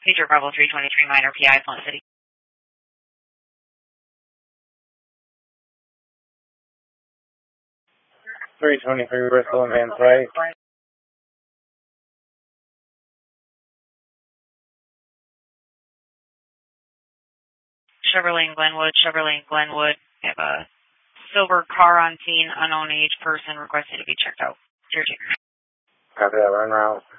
Major Bravo 323 minor PI, Flint City. 323 Bristol and Van Slyke. Chevrolet Glenwood. We have a silver car on scene, unknown age person requested to be checked out. Cheers. Copy that, run route.